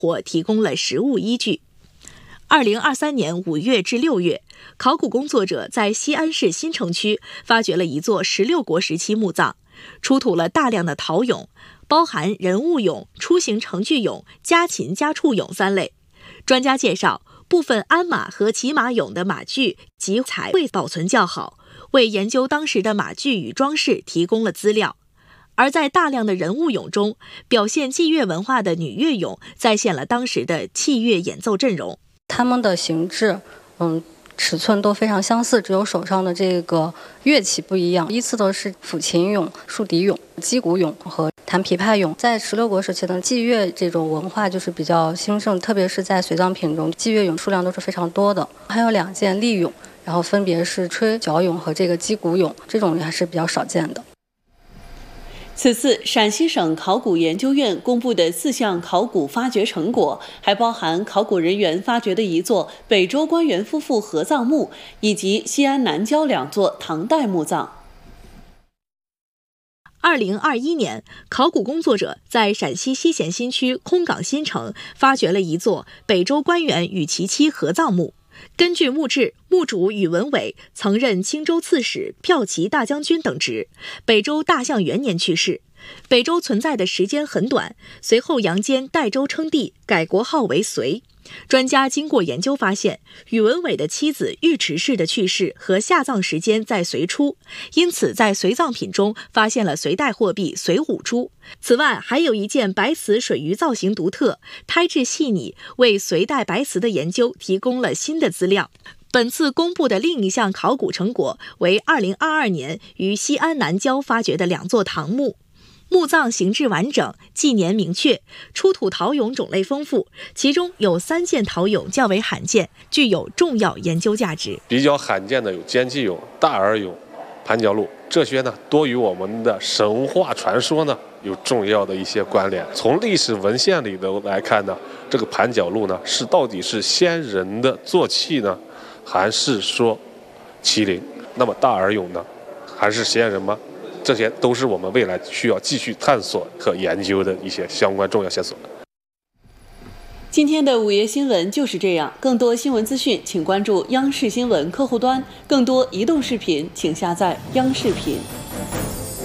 活提供了实物依据。2023年5月至6月，考古工作者在西安市新城区发掘了一座16国时期墓葬，出土了大量的陶俑，包含人物俑、出行程具俑、家禽家畜俑3类。专家介绍，部分鞍马和骑马俑的马具及彩绘保存较好，为研究当时的马具与装饰提供了资料。而在大量的人物俑中，表现祭乐文化的女乐俑再现了当时的器乐演奏阵容。 它们的形制，尺寸都非常相似，只有手上的这个乐器不一样。依次的是抚琴俑、竖笛俑、击鼓俑和弹琵琶俑。在16国时期呢，祭乐这种文化就是比较兴盛，特别是在随葬品中，祭乐俑数量都是非常多的。还有2件立俑，然后分别是吹角俑和这个击鼓俑，这种还是比较少见的。 此次陕西省考古研究院公布的4项考古发掘成果，还包含考古人员发掘的一座北周官员夫妇合葬墓，以及西安南郊2座唐代墓葬。 2021年，考古工作者在陕西西咸新区空岗新城发掘了一座北周官员与其妻合葬墓。根据墓志，墓主宇文伟曾任青州刺史、骠骑大将军等职，北周大象元年去世。北周存在的时间很短，随后杨坚代周称帝，改国号为隋。专家经过研究发现，宇文伟的妻子尉迟氏的去世和下葬时间在隋初，因此在随葬品中发现了隋代货币隋5铢。此外，还有一件白瓷水鱼造型独特、胎质细腻，为隋代白瓷的研究提供了新的资料。本次公布的另一项考古成果为2022年于西安南郊发掘的2座唐墓。墓葬形制完整，纪年明确，出土陶俑种类丰富，其中有3件陶俑较为罕见，具有重要研究价值。 比较罕见的有尖器俑、大耳俑、盘角鹿，这些呢多与我们的神话传说呢有重要的一些关联。从历史文献里的来看呢，这个盘角鹿呢到底是先人的坐骑呢，还是说麒麟？那么大耳俑呢，还是先人吗？这些都是我们未来需要继续探索和研究的一些相关重要线索。 今天的午夜新闻就是这样，更多新闻资讯请关注央视新闻客户端，更多移动视频请下载央视频。